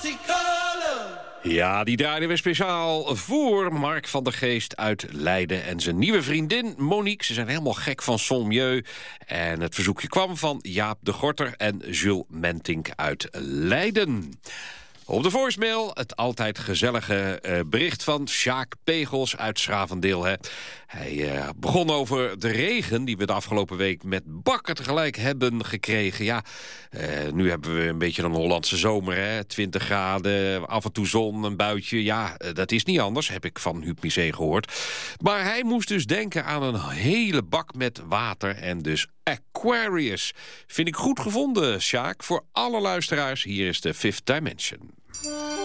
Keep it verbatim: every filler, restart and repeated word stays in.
Ja, die draaiden we speciaal voor Mark van der Geest uit Leiden en zijn nieuwe vriendin Monique. Ze zijn helemaal gek van Son Mieu. En het verzoekje kwam van Jaap de Gorter en Jules Mentink uit Leiden. Op de voicemail het altijd gezellige uh, bericht van Sjaak Pegels uit Schravendeel. Hè. Hij uh, begon over de regen die we de afgelopen week met bakken tegelijk hebben gekregen. Ja, uh, nu hebben we een beetje een Hollandse zomer. Hè. twintig graden, af en toe zon, een buitje. Ja, uh, dat is niet anders, heb ik van Huub Misé gehoord. Maar hij moest dus denken aan een hele bak met water en dus Aquarius. Vind ik goed gevonden, Sjaak. Voor alle luisteraars, hier is de Fifth Dimension.